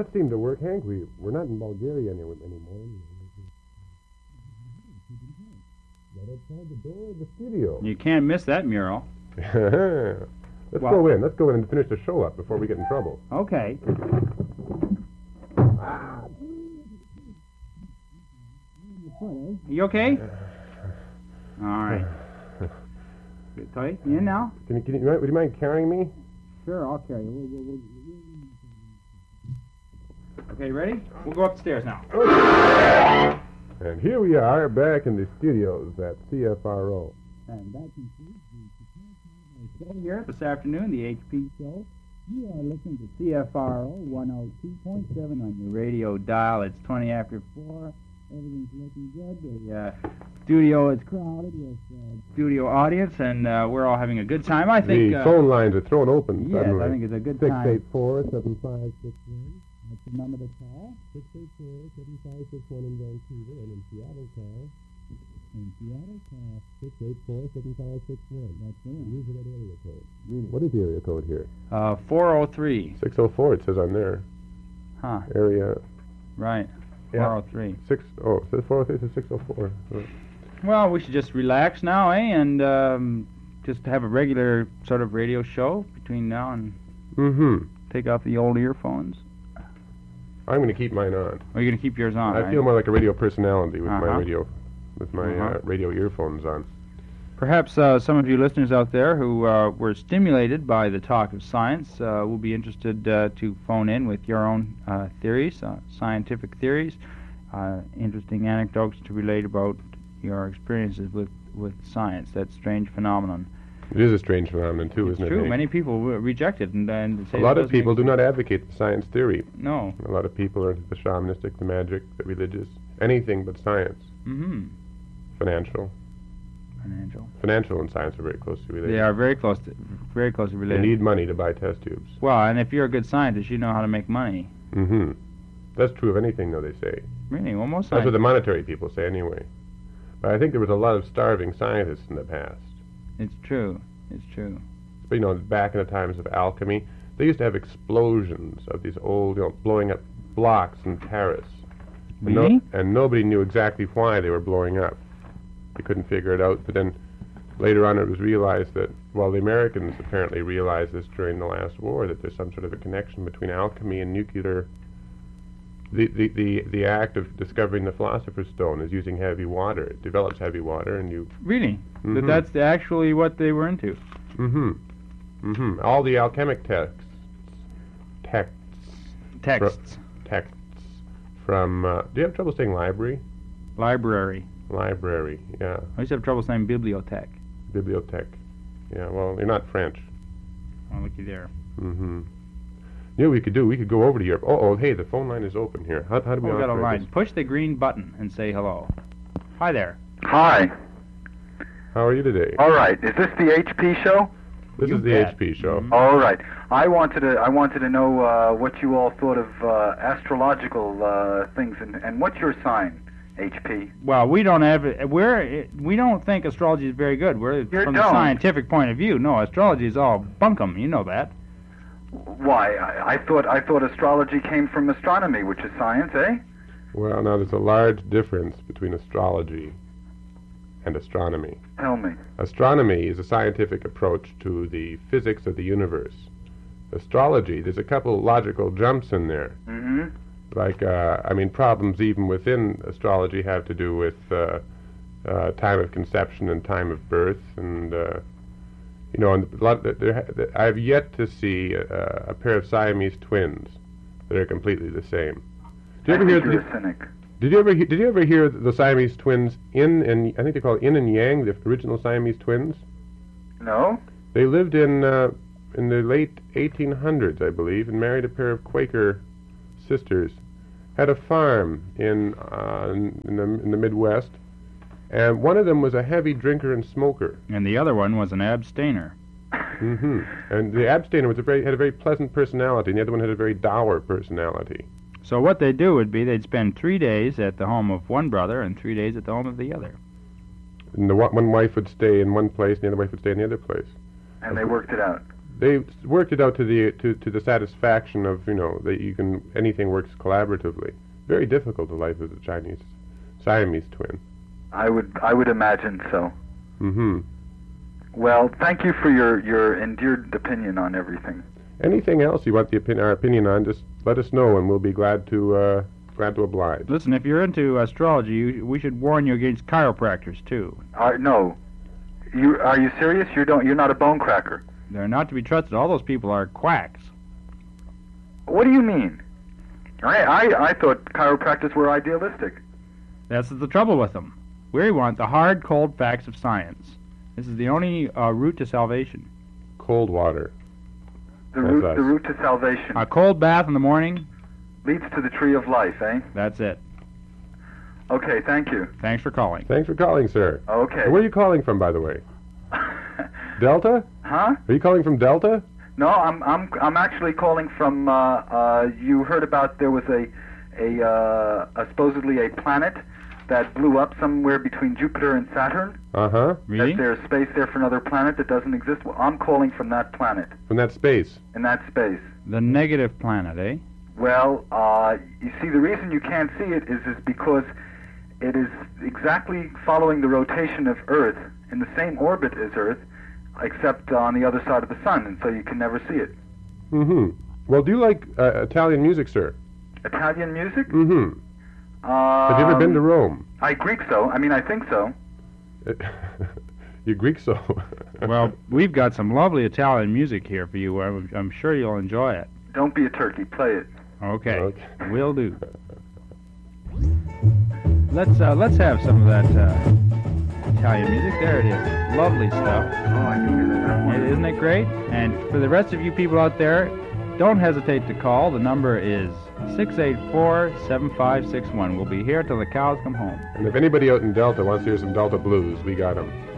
that seemed to work, Hank. We're not in Bulgaria anymore. Right outside the door of the studio. You can't miss that mural. Let's go in. Let's go in and finish the show up before we get in trouble. Okay. You okay? All right. Tight. You in now? Would you mind carrying me? Sure, I'll carry you. Okay, ready? We'll go upstairs now. And here we are back in the studios at CFRO. And that concludes the show here this afternoon, the HP show. You are listening to CFRO 102.7 on your radio dial. It's 20 after 4. Everything's looking good. The studio is crowded with studio audience, and we're all having a good time. I think the phone lines are thrown open. Yes, suddenly. I think it's a good time. 684-7561. That's the number to call. 684-7561 in Vancouver, and in Seattle call. 684-7561. That's it. Use that area code. Really? What is the area code here? 403. 604. It says on there. Huh. Area. Right. Yeah. 403. It says 403. It says 604. Well, we should just relax now, and just have a regular sort of radio show between now and take off the old earphones. I'm going to keep mine on. Or are you going to keep yours on? I feel more like a radio personality with my radio, Uh-huh. radio earphones on. Perhaps some of you listeners out there who were stimulated by the talk of science will be interested to phone in with your own theories, scientific theories, interesting anecdotes to relate about your experiences with science, that strange phenomenon. It is a strange phenomenon, too, isn't it? True. Many people reject it and say a lot of people do not advocate the science theory. No. A lot of people are into the shamanistic, the magic, the religious, anything but science. Mm-hmm. Financial and science are very closely related. They are very closely related. They need money to buy test tubes. Well, and if you're a good scientist, you know how to make money. Mm-hmm. That's true of anything, though, they say. Really? Well, most That's what the monetary people say, anyway. But I think there was a lot of starving scientists in the past. It's true. It's true. But, back in the times of alchemy, they used to have explosions of these old, blowing up blocks in Paris. Really? And nobody knew exactly why they were blowing up. They couldn't figure it out. But then later on it was realized that, the Americans apparently realized this during the last war, that there's some sort of a connection between alchemy and nuclear. The act of discovering the Philosopher's Stone is using heavy water. It develops heavy water, and you... Really? That's actually what they were into? All the alchemic texts from... do you have trouble saying library? Library, yeah. I used to have trouble saying bibliothèque. Bibliothèque. Yeah, well, you're not French. Oh, looky there. You know what we could do? We could go over to Europe. Hey, the phone line is open here. How do we got a operate line. this? Push the green button and say hello. Hi there. Hi. How are you today? All right. Is this the HP show? This is the HP show. All right. I wanted to know what you all thought of astrological things, and what's your sign, HP? Well, we don't think astrology is very good. From the scientific point of view. No, astrology is all bunkum. You know that. Why? I thought astrology came from astronomy, which is science, eh? Well, now there's a large difference between astrology and astronomy. Tell me. Astronomy is a scientific approach to the physics of the universe. Astrology, there's a couple logical jumps in there. Mm-hmm. Like, problems even within astrology have to do with time of conception and time of birth, and I've yet to see a pair of Siamese twins that are completely the same. You're a cynic. Did you ever hear the Siamese twins I think they call it Yin and Yang, the original Siamese twins? No. They lived in the late 1800s, I believe, and married a pair of Quaker sisters. Had a farm in the Midwest, and one of them was a heavy drinker and smoker. And the other one was an abstainer. And the abstainer had a very pleasant personality, and the other one had a very dour personality. So what they'd do would be they'd spend 3 days at the home of one brother and 3 days at the home of the other. And the one wife would stay in one place, and the other wife would stay in the other place. And they worked it out. they worked it out to the satisfaction of, you know, that anything works collaboratively. Very difficult, the life of the Chinese Siamese twin. I would imagine so. Mm-hmm. Well, thank you for your endeared opinion on everything. Anything else you want our opinion on, just let us know, and we'll be glad to oblige. Listen, if you're into astrology, we should warn you against chiropractors too. No. Are you serious? You're not a bone cracker. They're not to be trusted. All those people are quacks. What do you mean? I thought chiropractors were idealistic. That's the trouble with them. We want the hard, cold facts of science. This is the only route to salvation. Cold water. The route to salvation. A cold bath in the morning leads to the tree of life, eh? That's it. Okay, thank you. Thanks for calling. Thanks for calling, sir. Okay. Where are you calling from, by the way? Delta? Huh? Are you calling from Delta? No, I'm actually calling from. You heard about there was a supposedly a planet that blew up somewhere between Jupiter and Saturn. Uh-huh. Really? That there's space there for another planet that doesn't exist. Well, I'm calling from that planet. From that space? In that space. The negative planet, eh? Well, you see, the reason you can't see it is because it is exactly following the rotation of Earth in the same orbit as Earth, except on the other side of the sun, and so you can never see it. Mm-hmm. Well, do you like Italian music, sir? Italian music? Mm-hmm. Have you ever been to Rome? I Greek so. I mean, I think so. You Greek so. Well, we've got some lovely Italian music here for you. I'm sure you'll enjoy it. Don't be a turkey. Play it. Okay. Will do. Let's have some of that Italian music. There it is. Lovely stuff. Oh, I can hear that. Isn't it great? And for the rest of you people out there, don't hesitate to call. The number is 684-7561. We'll be here till the cows come home. And if anybody out in Delta wants to hear some Delta blues, we got them.